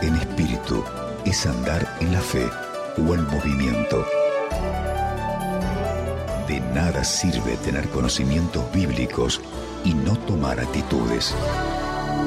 en espíritu es andar en la fe o en movimiento. De nada sirve tener conocimientos bíblicos y no tomar actitudes.